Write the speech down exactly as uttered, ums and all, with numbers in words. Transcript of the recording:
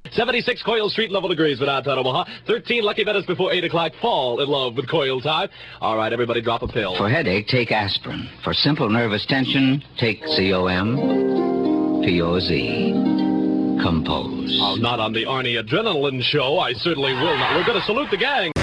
seventy-six Coil Street, level degrees with downtown Omaha. thirteen lucky minutes before eight o'clock. Fall in love with Coil time. All right, everybody drop a pill. For headache, take aspirin. For simple nervous tension, take C O M P O Z. Compose. Oh, not on the Arnie Adrenaline Show. I certainly will not. We're going to salute the gang.